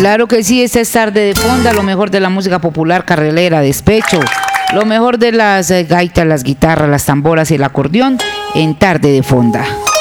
Claro que sí, esta es Tarde de Fonda, lo mejor de la música popular carrilera, despecho, lo mejor de las gaitas, las guitarras, las tamboras y el acordeón en Tarde de Fonda.